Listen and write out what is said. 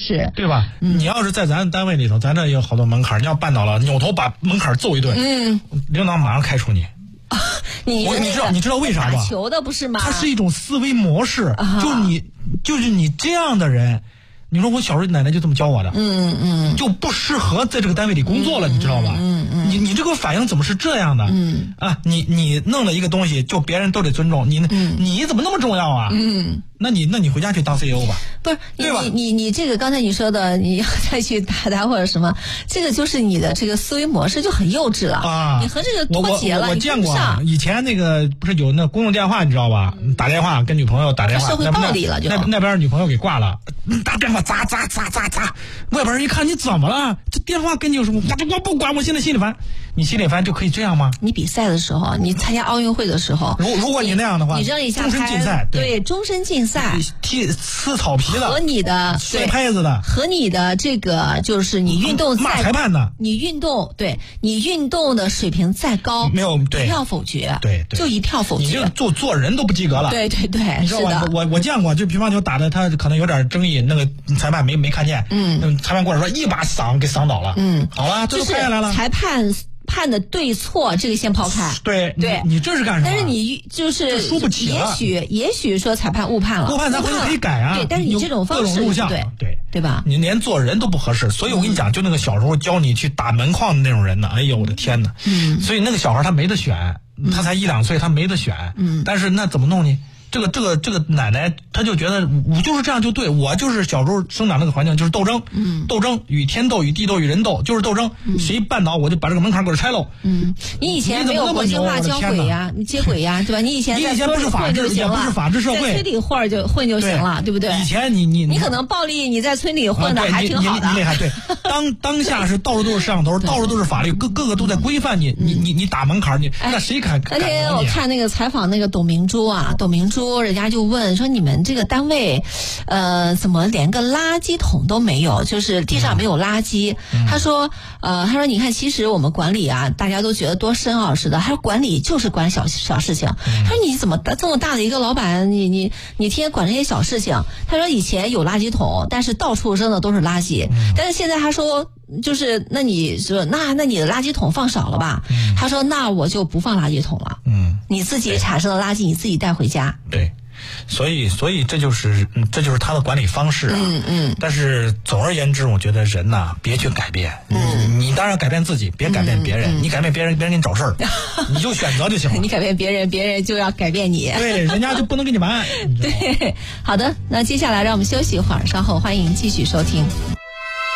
是， 对吧？你要是在咱单位里头，咱这有好多门槛，你要绊倒了，扭头把门槛揍一顿，领导马上开除你。你知道为啥吧？ 打球的不是吗？ 它是一种思维模式，就是你这样的人。你说我小时候奶奶就这么教我的，就不适合在这个单位里工作了，你知道吧？你这个反应怎么是这样的？你弄了一个东西，就别人都得尊重你，你怎么那么重要啊？那你回家去当 CEO 吧。 不是，你这个刚才你说的，你要再去打或者什么，这个就是你的这个思维模式就很幼稚了啊！你和这个脱节了。 我见过以前那个不是有那公用电话，你知道吧？打电话跟女朋友打电话， 社会暴力了就那边女朋友给挂了，打电话砸，外边人一看你怎么了？这电话跟你有什么？我不管，我现在心里烦。你心里烦就可以这样吗？ 你比赛的时候，你参加奥运会的时候， 如果你那样的话， 你扔一下终身竞赛， 对，终身竞赛， 踢撕草皮的， 和你的摔拍子的， 和你的这个就是你运动骂裁判的， 你运动的水平再高， 没有对一票否决， 对， 就一票否决， 你这做人都不及格了， 对， 你知道吧？我见过，就乒乓球打的他可能有点争议，那个裁判没看见，裁判过来说一把给嗓倒了，好了，这都拍下来了， 裁判判的对错，这个先抛开。 对，你这是干什么？ 但是你就是输不起了。 也许说裁判误判了， 咱回头可以改啊。 对，但是你这种方式各种录像，对吧？你连做人都不合适，所以我跟你讲，就那个小时候教你去打门框的那种人呢，哎呦我的天哪！所以那个小孩他没得选，他才1-2岁，他没得选。但是那怎么弄呢？这个奶奶，她就觉得我就是这样就对，我就是小时候生长那个环境就是斗争，斗争与天斗与地斗与人斗就是斗争，谁绊倒我就把这个门槛给拆喽。 你以前没有国际化交轨呀，你接轨呀，对吧？你以前不是法治，也不是法治社会， 在村里混就行了，对不对？ 以前你可能暴力，你在村里混的还挺好的， 你厉害。对，当下是到处都是摄像头，到处都是法律，各个都在规范你，你打门槛，那谁敢？ 那天我看那个采访那个董明珠，人家就问说你们这个单位，怎么连个垃圾桶都没有？就是地上没有垃圾。他说你看，其实我们管理啊，大家都觉得多深奥似的。他说管理就是管小事情。他说你怎么这么大的一个老板，你天天管这些小事情？他说以前有垃圾桶，但是到处扔的都是垃圾。但是现在他说。就是那你说那你的垃圾桶放少了吧？他说那我就不放垃圾桶了。你自己产生的垃圾你自己带回家。 对，所以这就是他的管理方式啊。但是总而言之，我觉得人呐，别去改变。你当然改变自己，别改变别人。你改变别人，别人给你找事儿，你就选择就行了。 你改变别人，别人就要改变你。 对，人家就不能跟你玩。 对，好的，那接下来让我们休息一会儿，稍后欢迎继续收听。